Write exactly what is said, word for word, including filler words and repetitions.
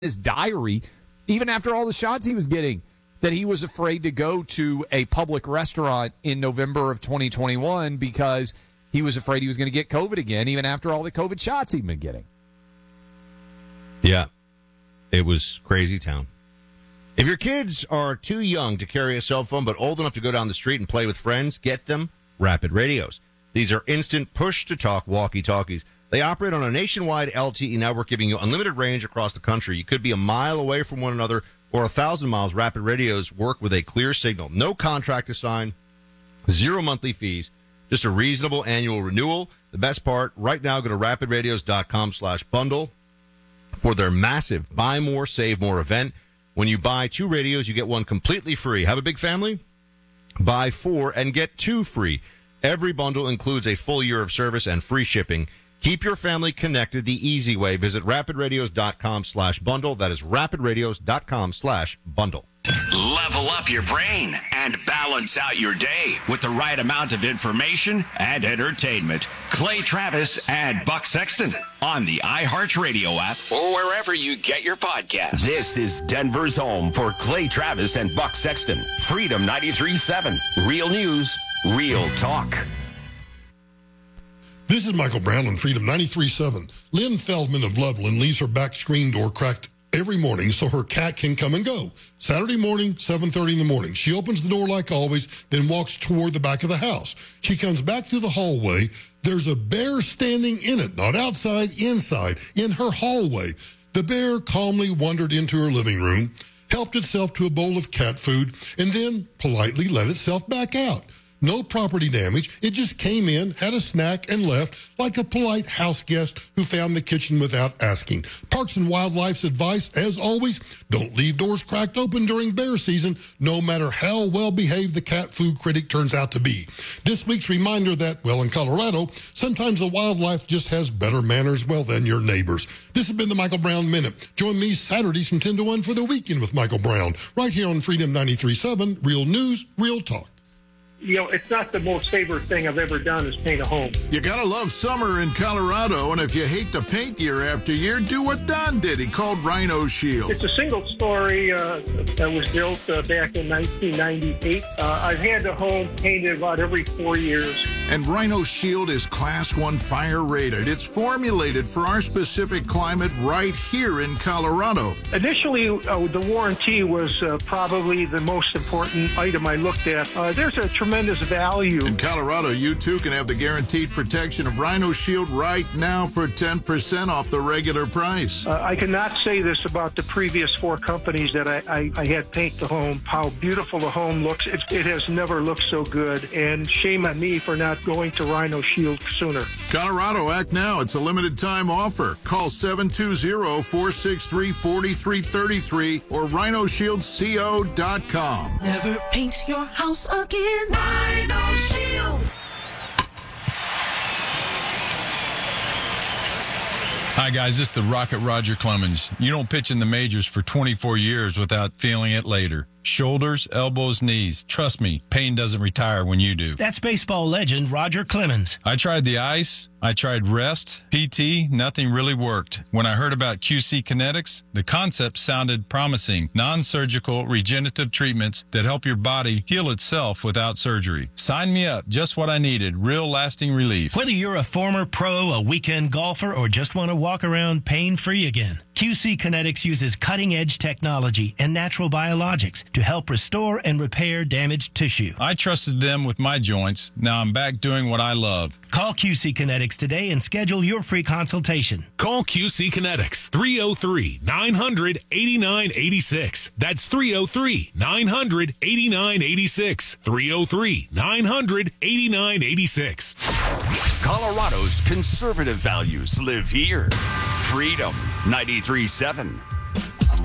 his diary, even after all the shots he was getting, that he was afraid to go to a public restaurant in November of twenty twenty-one because he was afraid he was going to get COVID again, even after all the COVID shots he'd been getting. Yeah, it was crazy town. If your kids are too young to carry a cell phone but old enough to go down the street and play with friends, get them Rapid Radios. These are instant push-to-talk walkie-talkies. They operate on a nationwide L T E network, giving you unlimited range across the country. You could be a mile away from one another or a thousand miles. Rapid Radios work with a clear signal. No contract to sign, zero monthly fees, just a reasonable annual renewal. The best part, right now, go to rapidradios.com slash bundle for their massive Buy More, Save More event. When you buy two radios, you get one completely free. Have a big family? Buy four and get two free. Every bundle includes a full year of service and free shipping. Keep your family connected the easy way. Visit rapidradios.com slash bundle. That is rapidradios.com slash bundle. Level up your brain and balance out your day with the right amount of information and entertainment. Clay Travis and Buck Sexton on the iHeartRadio app or wherever you get your podcasts. This is Denver's home for Clay Travis and Buck Sexton. Freedom ninety-three point seven. Real news, real talk. This is Michael Brown on Freedom ninety-three point seven. Lynn Feldman of Loveland leaves her back screen door cracked every morning so her cat can come and go. Saturday morning, seven thirty in the morning. She opens the door like always, then walks toward the back of the house. She comes back through the hallway. There's a bear standing in it, not outside, inside, in her hallway. The bear calmly wandered into her living room, helped itself to a bowl of cat food, and then politely let itself back out. No property damage. It just came in, had a snack, and left like a polite house guest who found the kitchen without asking. Parks and Wildlife's advice, as always, don't leave doors cracked open during bear season, no matter how well-behaved the cat food critic turns out to be. This week's reminder that, well, in Colorado, sometimes the wildlife just has better manners, well, than your neighbors. This has been the Michael Brown Minute. Join me Saturdays from ten to one for The Weekend with Michael Brown, right here on Freedom ninety-three point seven, Real News, Real Talk. You know, it's not the most favorite thing I've ever done is paint a home. You gotta love summer in Colorado, and if you hate to paint year after year, do what Don did. He called Rhino Shield. It's a single story uh, that was built uh, back in nineteen ninety-eight. Uh, I've had the home painted about every four years. And Rhino Shield is Class one fire rated. It's formulated for our specific climate right here in Colorado. Initially, uh, the warranty was uh, probably the most important item I looked at. Uh, there's a tremendous value. In Colorado, you too can have the guaranteed protection of Rhino Shield right now for ten percent off the regular price. Uh, I cannot say this about the previous four companies that I, I, I had paint the home, how beautiful the home looks. It, it has never looked so good, and shame on me for not going to Rhino Shield sooner. Colorado, act now. It's a limited time offer. Call seven two zero, four six three, four three three three or rhino shield co dot com. Never paint your house again. Rhino Shield. Hi, guys. This is the Rocket Roger Clemens. You don't pitch in the majors for twenty-four years without feeling it later. Shoulders, elbows, knees. Trust me, pain doesn't retire when you do. That's baseball legend Roger Clemens. I tried the ice. I tried rest, P T. Nothing really worked. When I heard about Q C Kinetics, the concept sounded promising. Non-surgical regenerative treatments that help your body heal itself without surgery. Sign me up. Just what I needed. Real lasting relief. Whether you're a former pro, a weekend golfer, or just want to walk around pain-free again, Q C Kinetics uses cutting-edge technology and natural biologics to help restore and repair damaged tissue. I trusted them with my joints. Now I'm back doing what I love. Call Q C Kinetics today and schedule your free consultation. Call Q C Kinetics, three oh three, nine hundred, eighty-nine eighty-six. That's three oh three, nine hundred, eighty-nine eighty-six. three oh three, nine hundred, eighty-nine eighty-six. Colorado's conservative values live here. Freedom ninety-three point seven.